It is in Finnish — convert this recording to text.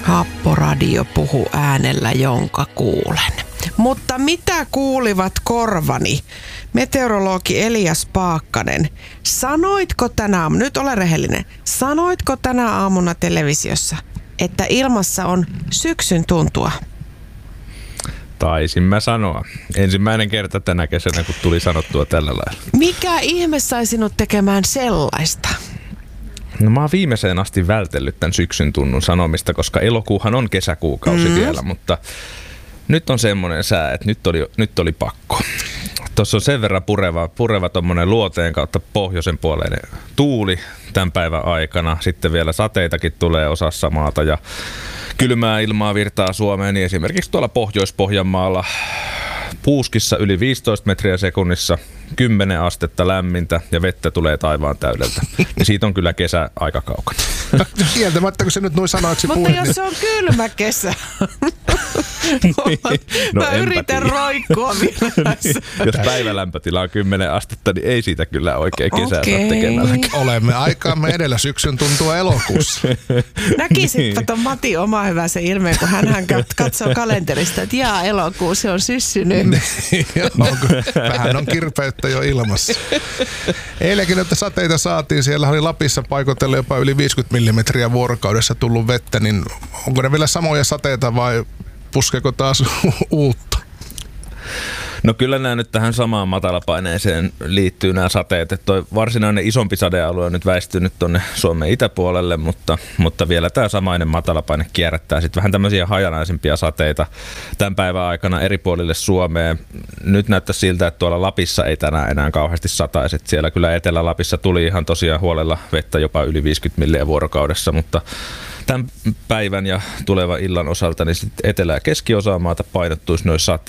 Happoradio puhuu äänellä, jonka kuulen. Mutta mitä kuulivat korvani? Meteorologi Elias Paakkanen, sanoitko tänä aamuna, nyt ole rehellinen, sanoitko tänä aamuna televisiossa, että ilmassa on syksyn tuntua? Taisin mä sanoa. Ensimmäinen kerta tänä kesänä, kun tuli sanottua tällä lailla. Mikä ihme sai sinut tekemään sellaista? No mä oon viimeiseen asti vältellyt tämän syksyn tunnun sanomista, koska elokuuhan on kesäkuukausi vielä, mutta nyt on semmoinen sää, että nyt oli pakko. Tuossa on sen verran pureva tommonen luoteen kautta pohjoisen puoleinen tuuli tämän päivän aikana. Sitten vielä sateitakin tulee osassa maata ja kylmää ilmaa virtaa Suomeen, niin esimerkiksi tuolla Pohjois-Pohjanmaalla Puuskissa yli 15 metriä sekunnissa, 10 astetta lämmintä ja vettä tulee taivaan täydeltä. Ja siitä on kyllä kesä aika kaukana. Kieltämättä, kun se nyt noin sanoiksi puhuit. Mutta jos se on kylmä kesä. Mä yritän roikkua vielä. Jos päivälämpötila on 10 astetta, niin ei siitä kyllä oikein kesää saa tekemälläkään. Olemme aikaamme edellä, syksyn tuntua elokuussa. Näkisitpä ton Mati oma hyvä se ilmeen, kun hän katsoo kalenterista, että jaa, elokuussa on syssynyt. Vähän on kirpeyttä jo ilmassa. Eilenkin, että sateita saatiin, siellä oli Lapissa paikotella jopa yli 50 millimetriä vuorokaudessa tullut vettä, niin onko ne vielä samoja sateita vai puskeeko taas uutta? No kyllä nämä nyt tähän samaan matalapaineeseen liittyy nämä sateet. Että toi varsinainen isompi sadealue on nyt väistynyt tuonne Suomen itäpuolelle, mutta vielä tämä samainen matalapaine kierrättää sitten vähän tämmöisiä hajanaisempia sateita tämän päivän aikana eri puolille Suomeen. Nyt näyttää siltä, että tuolla Lapissa ei tänään enää kauheasti sataisi. Siellä kyllä Etelä-Lapissa tuli ihan tosiaan huolella vettä jopa yli 50 milliä vuorokaudessa, mutta tämän päivän ja tulevan illan osalta niin sitten etelä- ja keskiosa maata painottuisi noissa sateissa